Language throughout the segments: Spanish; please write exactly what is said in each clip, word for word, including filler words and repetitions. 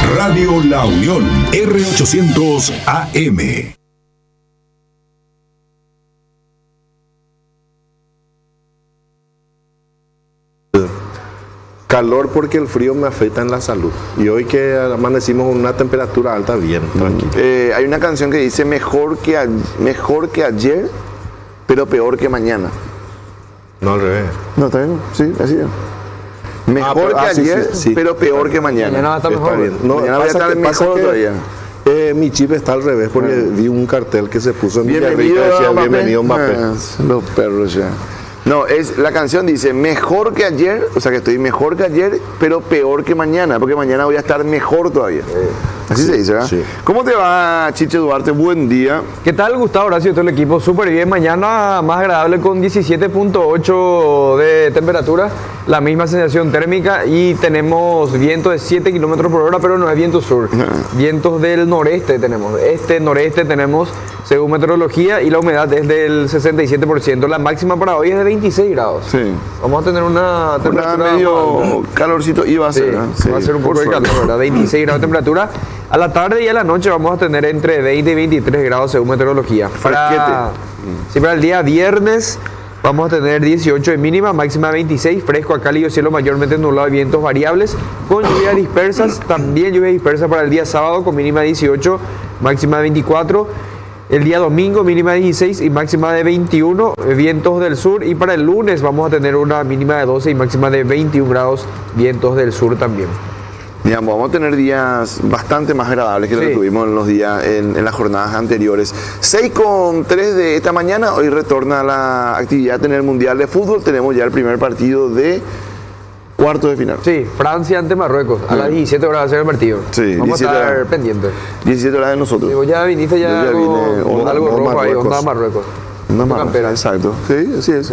Radio La Unión, R ochocientos A M. Calor porque el frío me afecta en la salud. Y hoy que amanecimos con una temperatura alta, bien, tranquilo. Eh, hay una canción que dice mejor que, a, mejor que ayer, pero peor que mañana. No, al revés. No, está bien, sí, así es. Mejor Ah, pero- que ah, sí, ayer, sí, sí. pero peor que mañana. Mañana va a estar Está mejor. bien. No, Mañana voy a pasa estar que- pasa mejor que, todavía. eh, mi chip está al revés porque vi un cartel que se puso en Bienvenido, Villarrica, decía Mbappé. bienvenido Mbappé. Ah, los perros ya. No, es, la canción dice mejor que ayer, o sea que estoy mejor que ayer, pero peor que mañana, porque mañana voy a estar mejor todavía. Así se dice, ¿verdad? sí. ¿Cómo te va, Chiche Duarte? Buen día. ¿Qué tal, Gustavo? Horacio, todo el equipo súper bien. Mañana más agradable con diecisiete punto ocho de temperatura, la misma sensación térmica y tenemos viento de siete kilómetros por hora, pero no es viento sur. Vientos del noreste tenemos. Este, noreste tenemos, según meteorología, y la humedad es del sesenta y siete por ciento. La máxima para hoy es de veintiséis grados. Sí. Vamos a tener una Una temperatura más alta. medio calorcito iba a Sí, ser, ¿verdad? Sí, va a ser un por poco de suerte. calor, ¿verdad? veintiséis grados de temperatura. A la tarde y a la noche vamos a tener entre veinte y veintitrés grados según meteorología. Para, sí, para el día viernes vamos a tener dieciocho de mínima, máxima veintiséis, fresco a cálido, cielo mayormente nublado y vientos variables, con lluvias dispersas, también lluvias dispersas para el día sábado con mínima dieciocho, máxima veinticuatro. El día domingo mínima de dieciséis y máxima de veintiuno, vientos del sur. Y para el lunes vamos a tener una mínima de doce y máxima de veintiún grados, vientos del sur también. Digamos, vamos a tener días bastante más agradables que los Sí. que tuvimos en los días, en, en las jornadas anteriores. seis con tres de esta mañana, hoy retorna la actividad en el Mundial de Fútbol. Tenemos ya el primer partido de cuartos de final. Sí, Francia ante Marruecos. A las diecisiete horas va a ser el partido. Sí, Vamos diecisiete a estar horas. pendientes. diecisiete horas de nosotros. Digo, ya viniste ya, Yo ya con, vine, con onda- algo onda rojo ahí, Marruecos. onda Marruecos. Onda Tu Marruecos, campera. exacto. Sí, así es. Sí.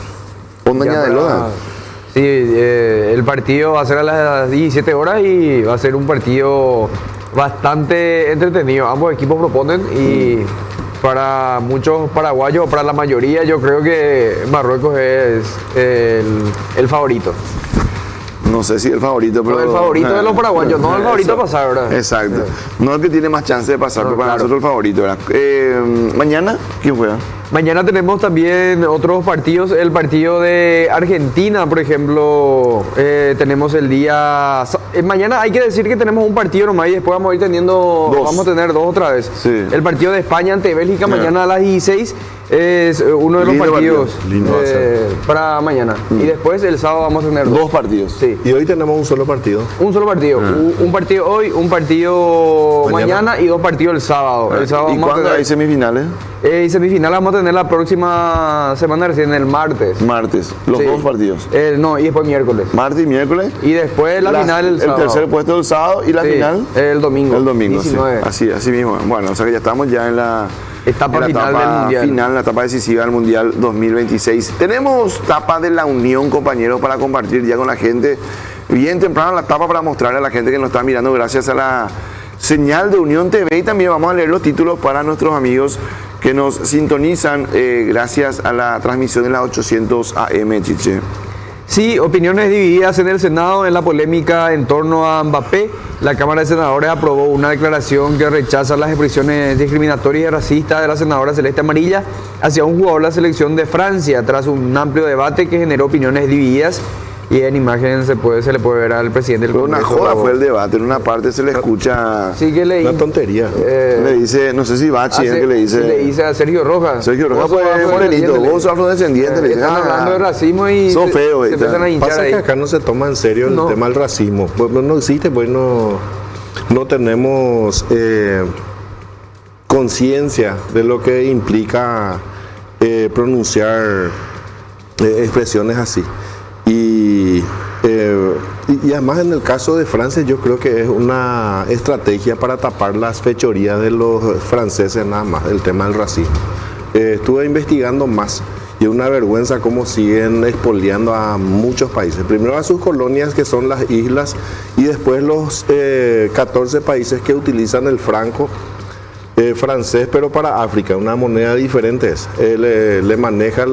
Onda Ya Ña de para- Loda. Sí, eh, el partido va a ser a las diecisiete horas y va a ser un partido bastante entretenido. Ambos equipos proponen y para muchos paraguayos, para la mayoría, yo creo que Marruecos es el, el favorito. No sé si el favorito, pero... No, el favorito de los paraguayos, no el favorito a pasar, ¿verdad? Exacto. No el que tiene más chance de pasar, No, pero para claro. nosotros el favorito, ¿verdad? Eh, mañana, ¿quién juega? Mañana tenemos también otros partidos. El partido de Argentina, por ejemplo, eh, tenemos el día... eh, mañana hay que decir que tenemos un partido nomás y después vamos a ir teniendo... Dos. Vamos a tener dos otra vez. Sí. El partido de España ante Bélgica Yeah. mañana a las dieciséis es eh, uno de los Lindo partidos partido. Lindo va a eh, para mañana. Y después el sábado vamos a tener dos. Dos partidos. Sí. Y hoy tenemos un solo partido. Un solo partido. Un, un partido hoy, un partido mañana, Mañana. y dos partidos el sábado. El sábado ¿Y vamos a cuándo tener- hay semifinales? eh, y semifinal vamos a tener la próxima semana recién, el martes. Martes, los Sí. dos partidos. Eh, no, y después miércoles. Martes y miércoles. Y después la Las- final el sábado. tercer puesto el sábado y la Sí, final el domingo. el domingo. Sí. diecinueve. Así, así mismo. Bueno, o sea que ya estamos ya en la Etapa en la final etapa del Mundial. final, la etapa decisiva del Mundial dos mil veintiséis. Tenemos tapa de la Unión, compañeros, para compartir ya con la gente. Bien temprano la tapa para mostrarle a la gente que nos está mirando gracias a la señal de Unión T V, y también vamos a leer los títulos para nuestros amigos que nos sintonizan eh, gracias a la transmisión de la ochocientos A M, Chiche. Sí, opiniones divididas en el Senado en la polémica en torno a Mbappé. La Cámara de Senadores aprobó una declaración que rechaza las expresiones discriminatorias y racistas de la senadora Celeste Amarilla hacia un jugador de la selección de Francia, tras un amplio debate que generó opiniones divididas. Y en imagen se puede se le puede ver al presidente del Fue una Congreso. joda, fue el debate. En una parte se le escucha, Sí que le, Una tontería. eh, le dice, no sé si Bachi es el hace- que le dice. sí, le dice a Sergio Rojas. Sergio Rojas, Vos pues sos morenito, afrodescendiente, vos sos afrodescendiente, le dice, Están ah, hablando de racismo y sos se, feo, se ahí empiezan a hinchar Pasa ahí. que acá no se toma en serio el No. tema del racismo. Pues no no existe, pues no, no tenemos eh, conciencia de lo que implica eh, pronunciar eh, expresiones así. Y, eh, y, y además en el caso de Francia yo creo que es una estrategia para tapar las fechorías de los franceses nada más, el tema del racismo. Eh, estuve investigando más y es una vergüenza cómo siguen expoliando a muchos países. Primero a sus colonias, que son las islas, y después los eh, catorce países que utilizan el franco eh, francés, pero para África, una moneda diferente es. Eh, le, le maneja